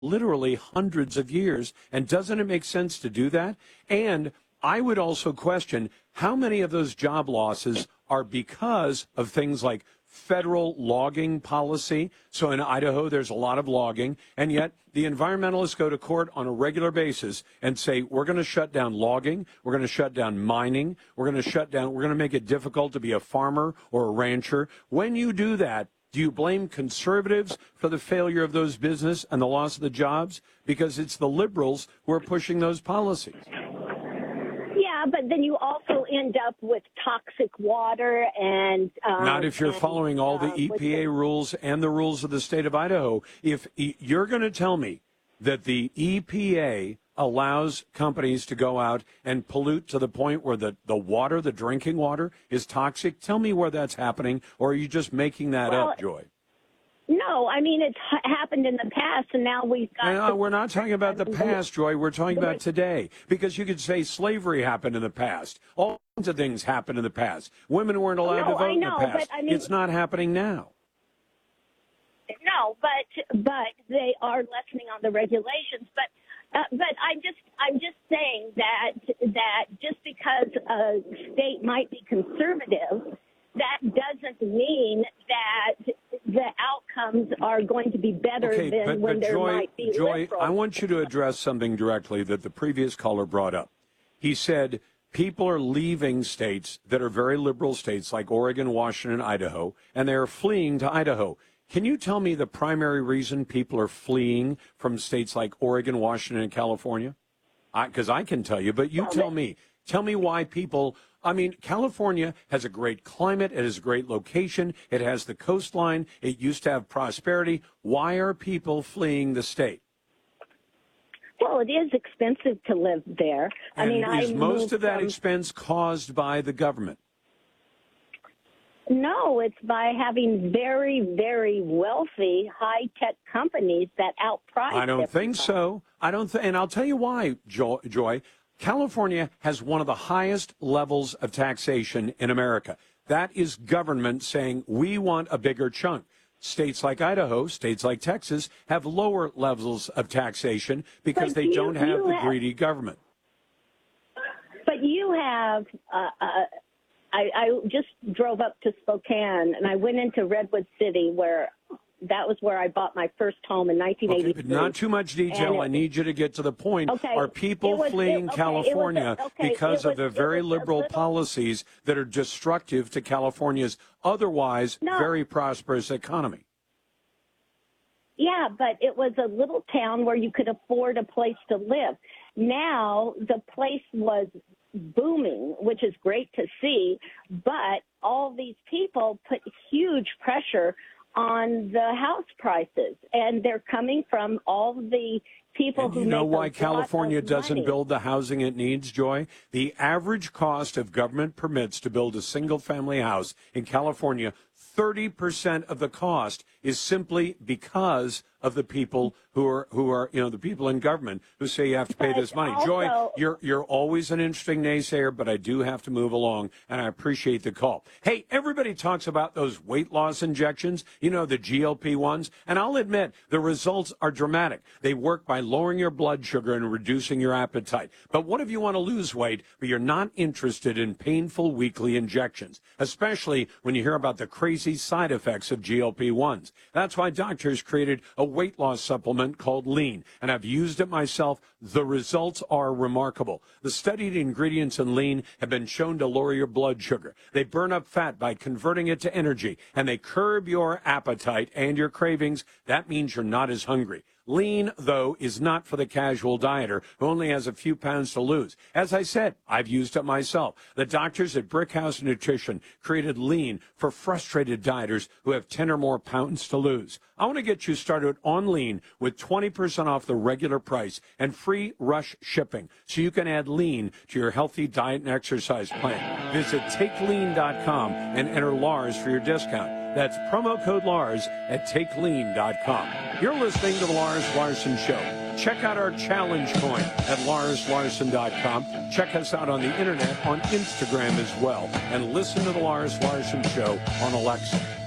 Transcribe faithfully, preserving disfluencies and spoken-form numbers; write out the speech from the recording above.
literally hundreds of years. And doesn't it make sense to do that? And I would also question how many of those job losses are because of things like federal logging policy. So in Idaho, there's a lot of logging, and yet the environmentalists go to court on a regular basis and say, we're going to shut down logging, we're going to shut down mining, we're going to shut down, we're going to make it difficult to be a farmer or a rancher. When you do that, do you blame conservatives for the failure of those business and the loss of the jobs? Because it's the liberals who are pushing those policies. Yeah, but then you also end up with toxic water and... Um, Not if you're and, following all the uh, E P A rules and the rules of the state of Idaho. If you're going to tell me that the E P A allows companies to go out and pollute to the point where the, the water, the drinking water, is toxic, tell me where that's happening, or are you just making that well, up, Joy? No, I mean, it's ha- happened in the past, and now we've got... No, we're not talking about the past, Joy. We're talking about today. Because you could say slavery happened in the past. All kinds of things happened in the past. Women weren't allowed no, to vote I know, in the past. But, I mean, it's not happening now. No, but but they are lessening on the regulations. But uh, but I'm just I'm just saying that that just because a state might be conservative, that doesn't mean that the outcomes are going to be better okay, than but, when but there Joy, might be Joy, liberal. I want you to address something directly that the previous caller brought up. He said people are leaving states that are very liberal states like Oregon, Washington, Idaho, and they're fleeing to Idaho. Can you tell me the primary reason people are fleeing from states like Oregon, Washington, and California? Because I, I can tell you, but you well, tell me. Tell me why people... I mean, California has a great climate. It has a great location. It has the coastline. It used to have prosperity. Why are people fleeing the state? Well, it is expensive to live there. And I mean, is I most of that from, expense caused by the government? No, it's by having very, very wealthy, high-tech companies that outprice. I don't everybody. think so. I don't, th- and I'll tell you why, Joy. Joy. California has one of the highest levels of taxation in America. That is government saying we want a bigger chunk. States like Idaho, states like Texas have lower levels of taxation because but they you, don't have the have, greedy government. But you have, uh, uh, I, I just drove up to Spokane and I went into Redwood City where that was where I bought my first home in nineteen eighty-three. Okay, but not too much detail. It, I need you to get to the point. Okay, are people was, fleeing it, okay, California a, okay, because was, of the very liberal little, policies that are destructive to California's otherwise no. very prosperous economy? Yeah, but it was a little town where you could afford a place to live. Now the place was booming, which is great to see, but all these people put huge pressure on the house prices, and they're coming from all the people and who you know make why a California lot of doesn't money. build the housing it needs, Joy? The average cost of government permits to build a single-family house in California, thirty percent of the cost is simply because of the people who are, who are, you know, the people in government who say you have to pay But this money. also, Joy, you're, you're always an interesting naysayer, but I do have to move along, and I appreciate the call. Hey, everybody talks about those weight loss injections, you know, the G L P ones, and I'll admit the results are dramatic. They work by lowering your blood sugar and reducing your appetite. But what if you want to lose weight, but you're not interested in painful weekly injections, especially when you hear about the crazy side effects of G L P ones? That's why doctors created a weight loss supplement called Lean, and I've used it myself. The results are remarkable. The studied ingredients in Lean have been shown to lower your blood sugar. They burn up fat by converting it to energy, and they curb your appetite and your cravings. That means you're not as hungry. Lean, though, is not for the casual dieter who only has a few pounds to lose. As I said, I've used it myself. The doctors at Brickhouse Nutrition created Lean for frustrated dieters who have ten or more pounds to lose. I want to get you started on Lean with twenty percent off the regular price and free rush shipping so you can add Lean to your healthy diet and exercise plan. Visit take lean dot com and enter Lars for your discount. That's promo code Lars at take lean dot com. You're listening to The Lars Larson Show. Check out our challenge coin at lars larson dot com. Check us out on the internet on Instagram as well. And listen to The Lars Larson Show on Alexa.